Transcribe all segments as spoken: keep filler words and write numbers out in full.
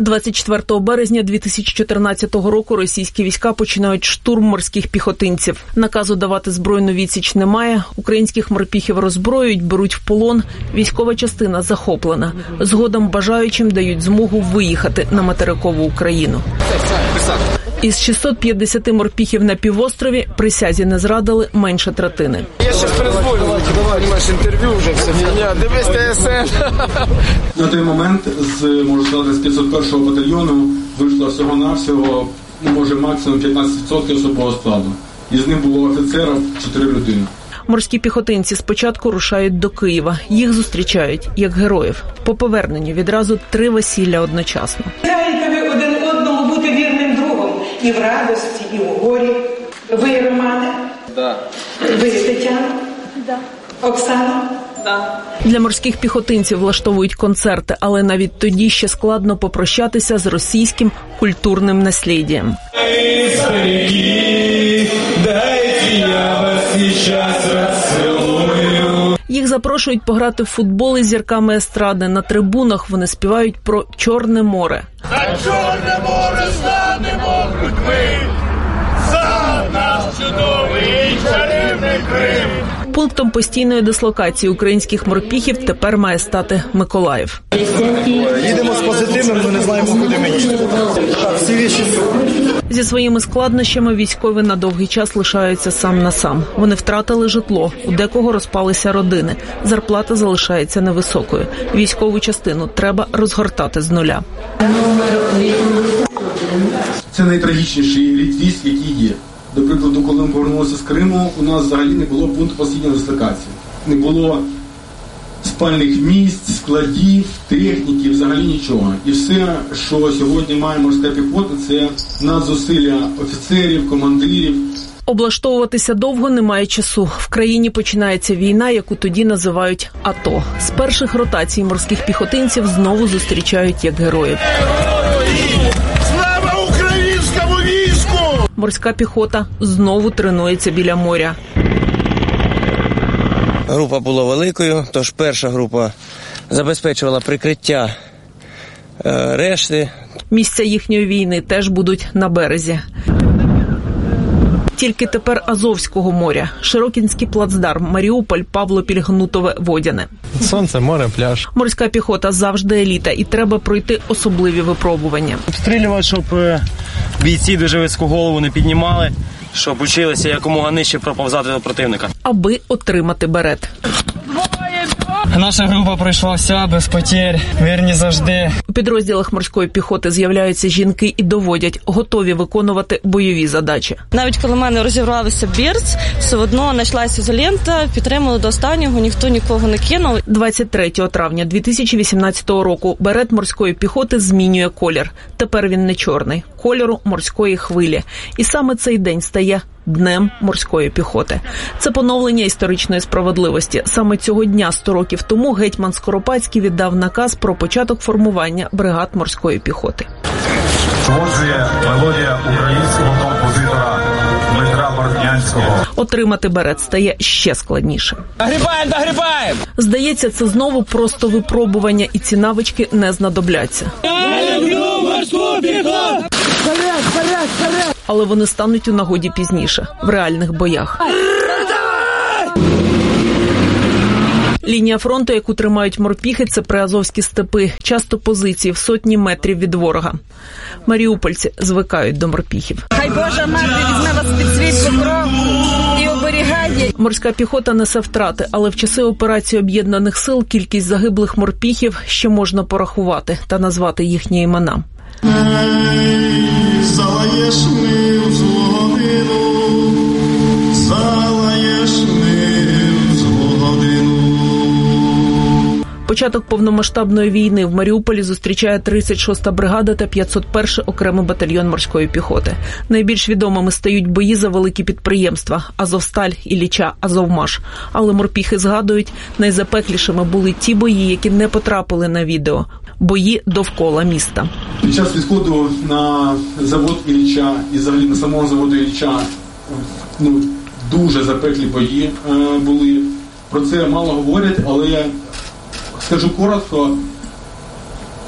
двадцять четвертого березня дві тисячі чотирнадцятого року російські війська починають штурм морських піхотинців. Наказу давати збройну відсіч немає. Українських морпіхів роззброюють, беруть в полон. Військова частина захоплена. Згодом бажаючим дають змогу виїхати на материкову Україну. Із шістсот п'ятдесят морпіхів на півострові присязі не зрадили менше третини. Я зараз перезвоню, наш інтерв'ю вже все фігня. Дивись Т С Н. На той момент з, можу сказати, з п'ятсот першого батальйону вийшло всього-навсього, може, максимум п'ятнадцять відсотків особового складу. Із них було офіцерів чотири людини. Морські піхотинці спочатку рушають до Києва. Їх зустрічають як героїв. По поверненню відразу три весілля одночасно. Бажаєте ви один одному бути вірним другом і в радості, і в горі. Ви, Романе? Да. Ви, Тетяна? Да. Оксана? Да. Для морських піхотинців влаштовують концерти, але навіть тоді ще складно попрощатися з російським культурним насліддям. Їх запрошують пограти в футбол із зірками естради. На трибунах вони співають про Чорне море. А Чорне море станемо грудьми, за наш чудовий чарівний Крим. Пунктом постійної дислокації українських морпіхів тепер має стати Миколаїв. Їдемо з позитивним, ми не знаємо, куди ми їдемо. Так, всі віші. Зі своїми складнощами військові на довгий час лишаються сам на сам. Вони втратили житло, у декого розпалися родини. Зарплата залишається невисокою. Військову частину треба розгортати з нуля. Це найтрагічніший рід військ, який є. До прикладу, коли ми повернулися з Криму, у нас взагалі не було пункту постійної дислокації. Не було спальних місць, складів, техніки, взагалі нічого. І все, що сьогодні має морська піхота, це надзусилля офіцерів, командирів. Облаштовуватися довго немає часу. В країні починається війна, яку тоді називають АТО. З перших ротацій морських піхотинців знову зустрічають як героїв. Слава українському війську! Морська піхота знову тренується біля моря. Група була великою, тож перша група забезпечувала прикриття е, решти. Місця їхньої війни теж будуть на березі. Тільки тепер Азовського моря. Широкінський плацдарм, Маріуполь, Павлопіль, Гнутове, Водяне. Сонце, море, пляж. Морська піхота завжди еліта, і треба пройти особливі випробування. Обстрілювати, щоб бійці дуже високу голову не піднімали, щоб училися якомога нижче проповзати до противника. Аби отримати берет. Наша група пройшла вся без потерь, вірні завжди. У підрозділах морської піхоти з'являються жінки і доводять, готові виконувати бойові задачі. Навіть коли в мене розірвався берц, все одно знайшлася ізолента, підтримали до останнього, ніхто нікого не кинув. двадцять третього травня дві тисячі вісімнадцятого року берет морської піхоти змінює колір. Тепер він не чорний, кольору морської хвилі. І саме цей день стає Днем морської піхоти. Це поновлення історичної справедливості. Саме цього дня сто років тому гетьман Скоропадський віддав наказ про початок формування бригад морської піхоти. Творчує мелодія українського композитора Дмитра Бортнянського. Отримати берет стає ще складніше. Догрібаємо, догрібаємо! Здається, це знову просто випробування, і ці навички не знадобляться. Я люблю морську піхоту! Вперед, вперед, вперед! Але вони стануть у нагоді пізніше, в реальних боях. Лінія фронту, яку тримають морпіхи, це приазовські степи, часто позиції в сотні метрів від ворога. Маріупольці звикають до морпіхів. Хай Божа мати візьме вас під свій покров і оберігає. Морська піхота несе втрати, але в часи операції Об'єднаних сил кількість загиблих морпіхів ще можна порахувати та назвати їхні імена. Залаєш ми в злу годину, залаєш ми в злу годину. Початок повномасштабної війни в Маріуполі зустрічає тридцять шоста бригада та п'ятсот перший окремий батальйон морської піхоти. Найбільш відомими стають бої за великі підприємства – Азовсталь, Ілліча, Азовмаш. Але морпіхи згадують, найзапеклішими були ті бої, які не потрапили на відео – бої довкола міста. Під час відходу на завод Ілліча і взагалі на самого заводу Ілліча ну, дуже запеклі бої е, були. Про це мало говорять, але я скажу коротко,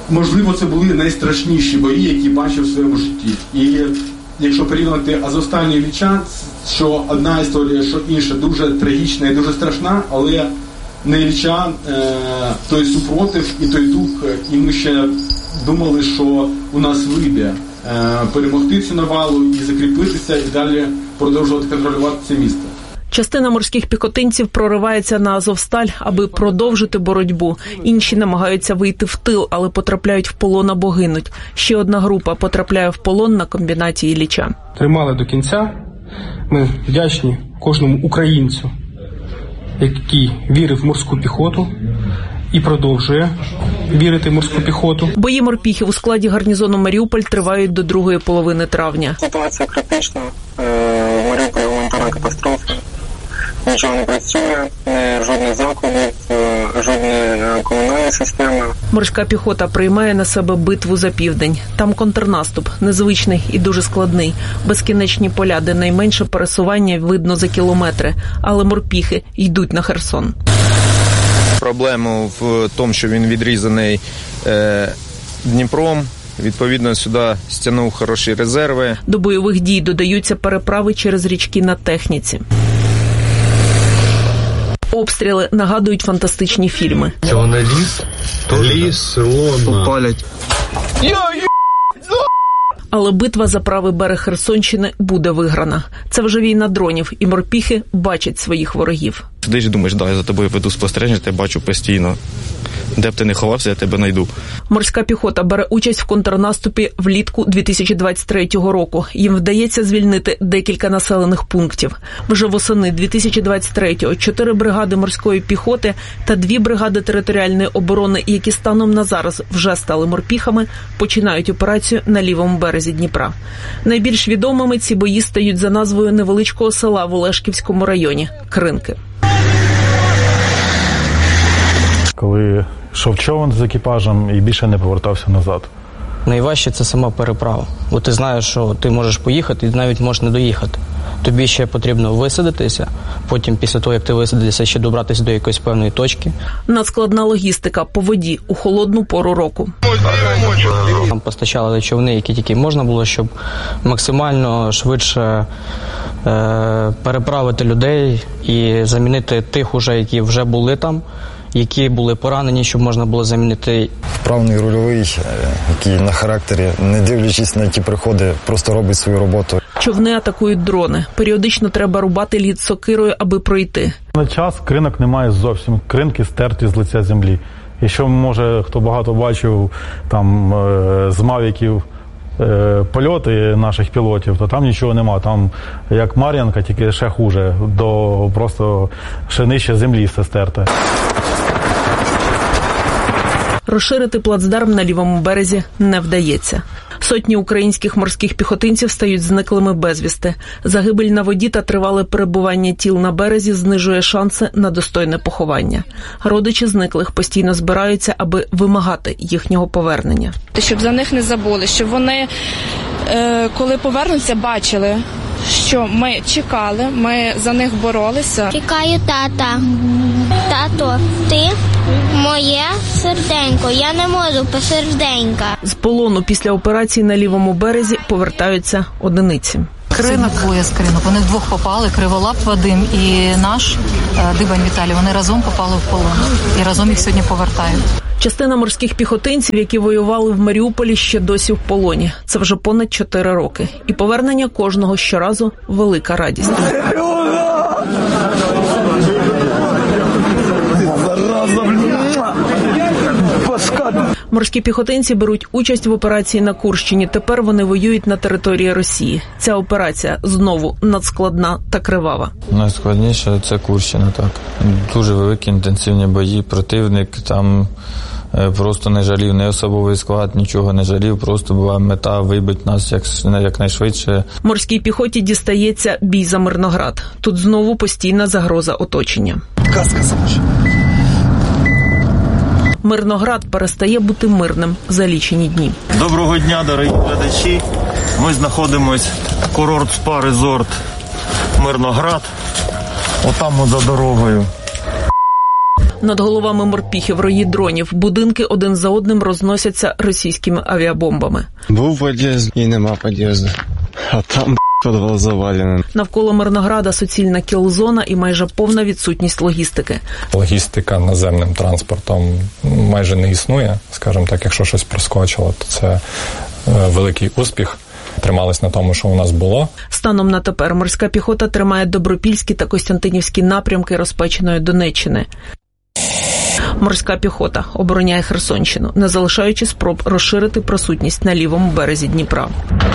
можливо, це були найстрашніші бої, які бачив в своєму житті. І якщо порівняти Азовсталь і Ілліча, що одна історія, що інша, дуже трагічна і дуже страшна, але на Ілліча е, той супротив і той дух, і ми ще думали, що у нас вийде е, перемогти цю навалу і закріпитися, і далі продовжувати контролювати це місто. Частина морських піхотинців проривається на Азовсталь, аби продовжити боротьбу. Інші намагаються вийти в тил, але потрапляють в полон або гинуть. Ще одна група потрапляє в полон на комбінаті Ілліча. Тримали до кінця. Ми вдячні кожному українцю, який вірив в морську піхоту і продовжує вірити в морську піхоту. Бої морпіхів у складі гарнізону Маріуполь тривають до другої половини травня. Ситуація критична. В Маріуполі гуманітарна катастрофа. Нічого не працює, жодних закладів, жодної комунальної системи. Морська піхота приймає на себе битву за південь. Там контрнаступ, незвичний і дуже складний. Безкінечні поля, де найменше пересування видно за кілометри. Але морпіхи йдуть на Херсон. Проблема в тому, що він відрізаний е, Дніпром. Відповідно, сюди стягнув хороші резерви. До бойових дій додаються переправи через річки на техніці. Обстріли нагадують фантастичні фільми. Це вони ліс? Ліс, село, попалять. Але битва за правий берег Херсонщини буде виграна. Це вже війна дронів, і морпіхи бачать своїх ворогів. Сидиш і думаєш, да, я за тобою веду спостереження, я бачу постійно. Де б ти не ховався, я тебе знайду. Морська піхота бере участь в контрнаступі влітку дві тисячі двадцять третього року. Їм вдається звільнити декілька населених пунктів. Вже восени дві тисячі двадцять третього чотири бригади морської піхоти та дві бригади територіальної оборони, які станом на зараз вже стали морпіхами, починають операцію на лівому березі Дніпра. Найбільш відомими ці бої стають за назвою невеличкого села в Олешківському районі – Кринки. Коли йшов човен з екіпажем і більше не повертався назад. Найважче – це сама переправа. Бо ти знаєш, що ти можеш поїхати і навіть можеш не доїхати. Тобі ще потрібно висадитися, потім після того, як ти висадишся, ще добратися до якоїсь певної точки. Надскладна логістика по воді у холодну пору року. Нам постачали човни, які тільки можна було, щоб максимально швидше е- переправити людей і замінити тих, уже, які вже були там, які були поранені, щоб можна було замінити. Вправний рульовий, який на характері, не дивлячись на ті приходи, просто робить свою роботу. Човни атакують дрони. Періодично треба рубати лід сокирою, аби пройти. На час кринок немає зовсім. Кринки стерті з лиця землі. Якщо, може, хто багато бачив там з мавіків польоти наших пілотів, то там нічого нема. Там як Мар'янка, тільки ще хуже. До просто ще нижче землі все стерте. Розширити плацдарм на лівому березі не вдається. Сотні українських морських піхотинців стають зниклими безвісти. Загибель на воді та тривале перебування тіл на березі знижує шанси на достойне поховання. Родичі зниклих постійно збираються, аби вимагати їхнього повернення. Щоб за них не забули, щоб вони, коли повернуться, бачили, що ми чекали, ми за них боролися. Чекаю тата. Тато, ти моє серденько, я не можу без серденька. З полону після операції на лівому березі повертаються одиниці. Кринок, двоє з кринок. Вони вдвох попали, Криволап Вадим і наш Дибань Віталій. Вони разом попали в полон. І разом їх сьогодні повертають. Частина морських піхотинців, які воювали в Маріуполі, ще досі в полоні. Це вже понад чотири роки. І повернення кожного щоразу – велика радість. Морські піхотинці беруть участь в операції на Курщині. Тепер вони воюють на території Росії. Ця операція знову надскладна та кривава. Найскладніше – це Курщина, так. Дуже великі інтенсивні бої. Противник там просто не жалів, не особовий склад, нічого не жалів. Просто була мета вибити нас як, якнайшвидше. Морській піхоті дістається бій за Мирноград. Тут знову постійна загроза оточення. Казка сама. Мирноград перестає бути мирним за лічені дні. Доброго дня, дорогі глядачі. Ми знаходимось курорт спа-резорт Мирноград. Отам от за дорогою. Над головами морпіхів рої дронів. Будинки один за одним розносяться російськими авіабомбами. Був під'їзд і нема під'їзду. А там підвал завалений. Навколо Мирнограда суцільна кіл-зона і майже повна відсутність логістики. Логістика наземним транспортом майже не існує. Скажімо так, якщо щось проскочило, то це великий успіх. Тримались на тому, що у нас було. Станом на тепер морська піхота тримає Добропільські та Костянтинівські напрямки розпеченої Донеччини. Морська піхота обороняє Херсонщину, не залишаючи спроб розширити присутність на лівому березі Дніпра.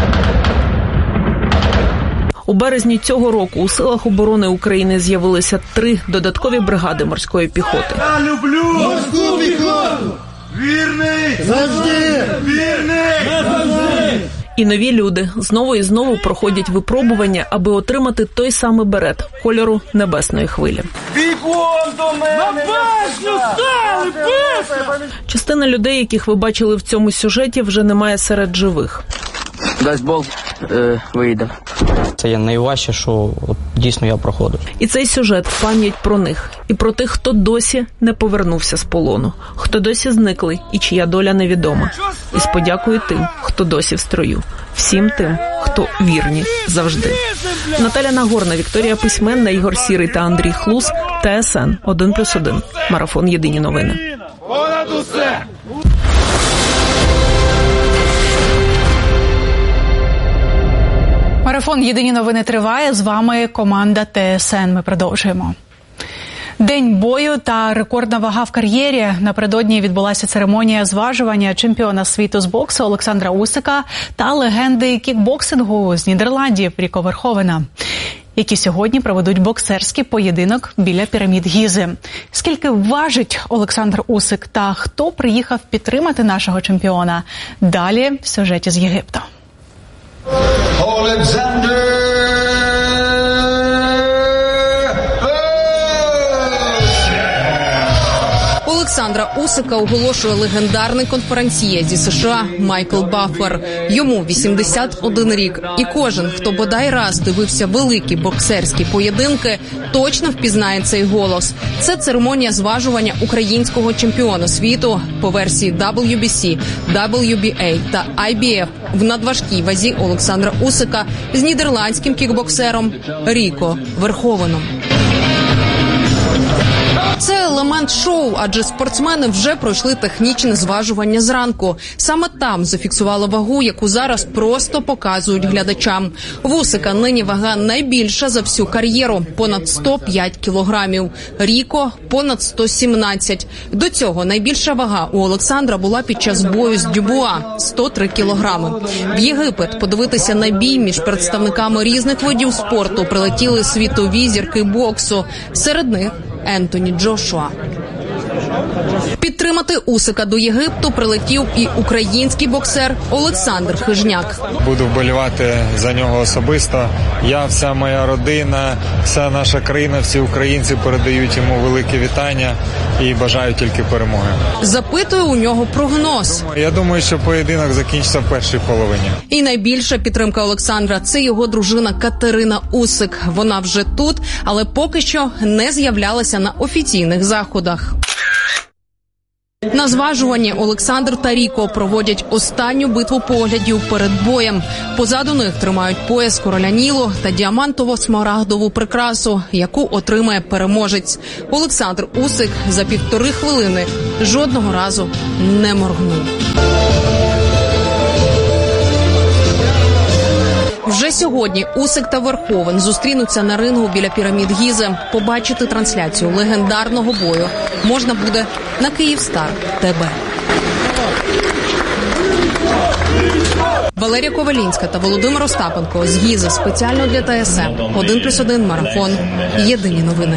У березні цього року у силах оборони України з'явилися три додаткові бригади морської піхоти. Я люблю морську піхоту! Вірний! Завжди! Вірний! Завжди! І нові люди знову і знову проходять випробування, аби отримати той самий берет кольору небесної хвилі. Бігом до мене! На башню стали! Быстро! Частина людей, яких ви бачили в цьому сюжеті, вже немає серед живих. Дасть Бог, е, вийде. Це є найважче, що от, дійсно я проходив. І цей сюжет – пам'ять про них. І про тих, хто досі не повернувся з полону. Хто досі зниклий і чия доля невідома. І з подякою тим, хто досі в строю. Всім тим, хто вірні завжди. Наталя Нагорна, Вікторія Письменна, Ігор Сірий та Андрій Хлус. ТСН один плюс один. Марафон «Єдині новини». Понад усе! Марафон «Єдині новини» триває. З вами команда ТСН. Ми продовжуємо. День бою та рекордна вага в кар'єрі. Напередодні відбулася церемонія зважування чемпіона світу з боксу Олександра Усика та легенди кікбоксингу з Нідерландів Ріко Верховена, які сьогодні проведуть боксерський поєдинок біля пірамід Гізи. Скільки важить Олександр Усик та хто приїхав підтримати нашого чемпіона? Далі в сюжеті з Єгипту. Олександр Олександра Усика оголошує легендарний конференціє зі США Майкл Баффер. Йому вісімдесят один рік. І кожен, хто бодай раз дивився великі боксерські поєдинки, точно впізнає цей голос. Це церемонія зважування українського чемпіона світу по версії дабл ю бі сі, дабл ю бі ей та ай бі еф в надважкій вазі Олександра Усика з нідерландським кікбоксером Ріко Верховеном. Це елемент шоу, адже спортсмени вже пройшли технічне зважування зранку. Саме там зафіксували вагу, яку зараз просто показують глядачам. В Усика нині вага найбільша за всю кар'єру – понад сто п'ять кілограмів. Ріко – понад сто сімнадцять. До цього найбільша вага у Олександра була під час бою з Дюбуа – сто три кілограми. В Єгипет подивитися на бій між представниками різних видів спорту прилетіли світові зірки боксу. Серед них Ентоні Джошуа. Підтримати Усика до Єгипту прилетів і український боксер Олександр Хижняк. Буду вболівати за нього особисто. Я, вся моя родина, вся наша країна, всі українці передають йому велике вітання і бажаю тільки перемоги. Запитую у нього прогноз. Я думаю, що поєдинок закінчиться в першій половині. І найбільша підтримка Олександра – це його дружина Катерина Усик. Вона вже тут, але поки що не з'являлася на офіційних заходах. На зважуванні Олександр та Ріко проводять останню битву поглядів перед боєм. Позаду них тримають пояс короля Нілу та діамантово-смарагдову прикрасу, яку отримає переможець. Олександр Усик за півтори хвилини жодного разу не моргнув. Вже сьогодні Усик та Верховен зустрінуться на рингу біля пірамід Гізи. Побачити трансляцію легендарного бою можна буде на Київстар ТВ. Валерія Ковалінська та Володимир Остапенко з Гізи спеціально для ТСН. один плюс один марафон. Єдині новини.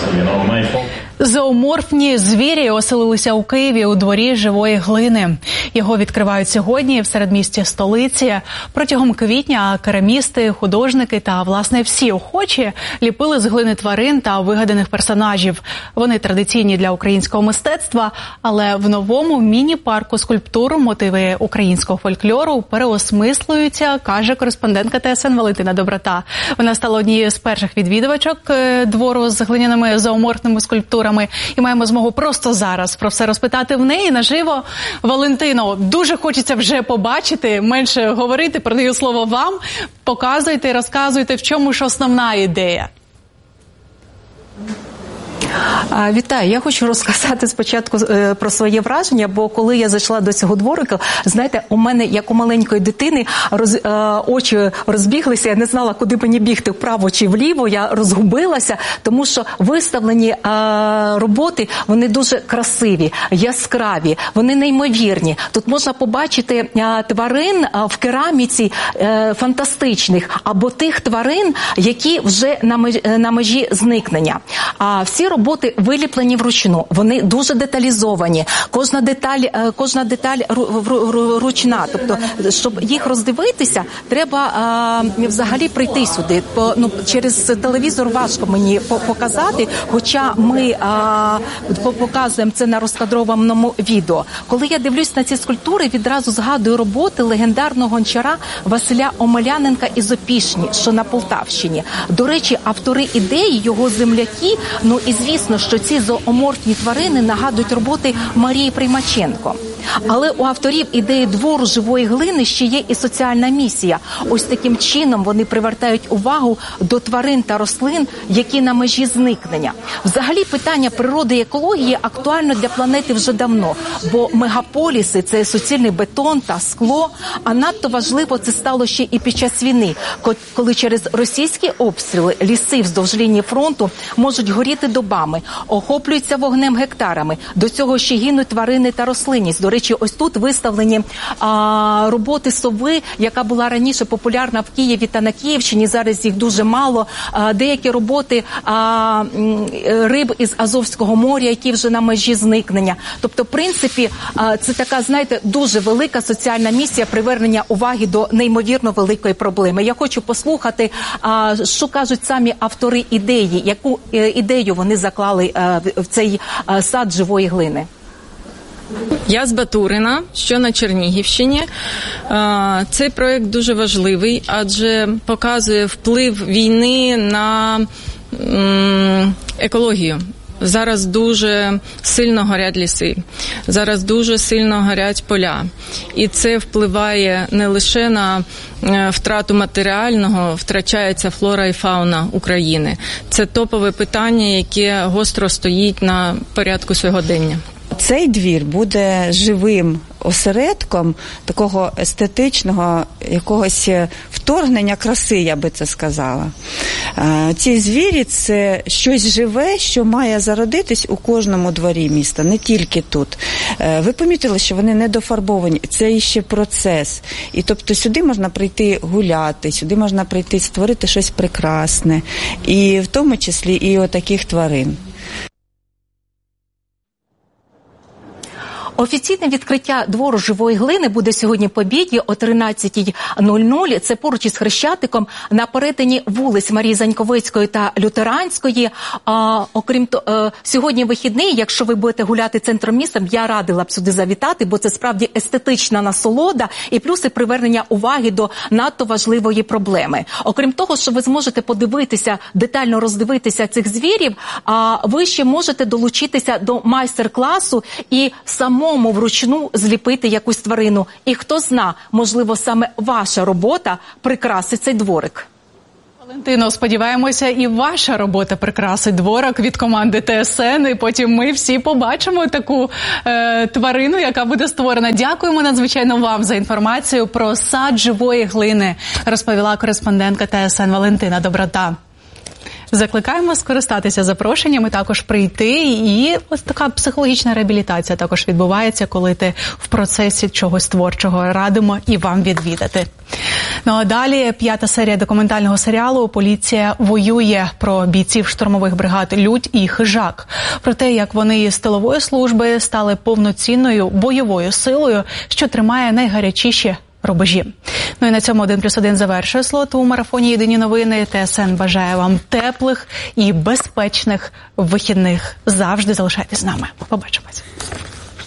Зооморфні звірі оселилися у Києві у дворі живої глини. Його відкривають сьогодні в середмісті столиці. Протягом квітня керамісти, художники та, власне, всі охочі ліпили з глини тварин та вигаданих персонажів. Вони традиційні для українського мистецтва, але в новому міні-парку скульптуру мотиви українського фольклору переосмислюються, каже кореспондентка ТСН Валентина Доброта. Вона стала однією з перших відвідувачок двору з глиняними зооморфними скульптурами. І маємо змогу просто зараз про все розпитати в неї наживо. Валентино, дуже хочеться вже побачити, менше говорити, передаю слово вам. Показуйте, розказуйте, в чому ж основна ідея. Вітаю, я хочу розказати спочатку про своє враження, бо коли я зайшла до цього дворика, знаєте, у мене, як у маленької дитини, роз, е, очі розбіглися, я не знала, куди мені бігти, вправо чи вліво, я розгубилася, тому що виставлені е, роботи, вони дуже красиві, яскраві, вони неймовірні. Тут можна побачити е, тварин е, в кераміці е, фантастичних, або тих тварин, які вже на межі, на межі зникнення. А всі роботи виліплені вручну, вони дуже деталізовані, кожна деталь, кожна деталь ручна, тобто, щоб їх роздивитися, треба а, взагалі прийти сюди. По, ну, через телевізор важко мені показати, хоча ми а, показуємо це на розкадрованому відео. Коли я дивлюсь на ці скульптури, відразу згадую роботи легендарного гончара Василя Омеляненка із Опішні, що на Полтавщині. До речі, автори ідеї, його земляки, ну і звісно, що ці зооморфні тварини нагадують роботи Марії Приймаченко. Але у авторів ідеї двору живої глини ще є і соціальна місія. Ось таким чином вони привертають увагу до тварин та рослин, які на межі зникнення. Взагалі питання природи і екології актуально для планети вже давно, бо мегаполіси – це суцільний бетон та скло, а надто важливо це стало ще і під час війни, коли через російські обстріли ліси вздовж лінії фронту можуть горіти добами, охоплюються вогнем гектарами. До цього ще гинуть тварини та рослинність. До речі, ось тут виставлені а, роботи сови, яка була раніше популярна в Києві та на Київщині, зараз їх дуже мало. А, деякі роботи а, риб із Азовського моря, які вже на межі зникнення. Тобто, в принципі, а, це така, знаєте, дуже велика соціальна місія привернення уваги до неймовірно великої проблеми. Я хочу послухати, а, що кажуть самі автори ідеї, яку ідею вони заклали а, в цей а, сад живої глини. Я з Батурина, що на Чернігівщині. Цей проєкт дуже важливий, адже показує вплив війни на екологію. Зараз дуже сильно горять ліси, зараз дуже сильно горять поля. І це впливає не лише на втрату матеріального, втрачається флора і фауна України. Це топове питання, яке гостро стоїть на порядку сьогодення. Цей двір буде живим осередком такого естетичного якогось вторгнення краси, я би це сказала. Ці звірі – це щось живе, що має зародитись у кожному дворі міста, не тільки тут. Ви помітили, що вони не дофарбовані, це іще процес. І тобто сюди можна прийти гуляти, сюди можна прийти створити щось прекрасне, і в тому числі і отаких тварин. Офіційне відкриття двору живої глини буде сьогодні по обіді о тринадцятій нуль нуль. Це поруч із Хрещатиком на перетині вулиць Марії Заньковецької та Лютеранської. А, окрім того, сьогодні вихідний, якщо ви будете гуляти центром міста, я радила б сюди завітати, бо це справді естетична насолода і плюси привернення уваги до надто важливої проблеми. Окрім того, що ви зможете подивитися, детально роздивитися цих звірів, а ви ще можете долучитися до майстер-класу і самому вручну зліпити якусь тварину. І хто зна, можливо, саме ваша робота прикрасить цей дворик. Валентино, сподіваємося, і ваша робота прикрасить дворик від команди ТСН, і потім ми всі побачимо таку е, тварину, яка буде створена. Дякуємо надзвичайно вам за інформацію про сад живої глини, розповіла кореспондентка ТСН Валентина Доброта. Закликаємо скористатися запрошенням і також прийти. І ось така психологічна реабілітація також відбувається, коли ти в процесі чогось творчого. Радимо і вам відвідати. Ну а далі п'ята серія документального серіалу «Поліція воює» про бійців штурмових бригад «Людь» і «Хижак». Про те, як вони із тилової служби стали повноцінною бойовою силою, що тримає найгарячіші рубежі. Ну і на цьому один плюс один завершує слот у марафоні «Єдині новини». ТСН бажає вам теплих і безпечних вихідних. Завжди залишайтесь з нами. Побачимось.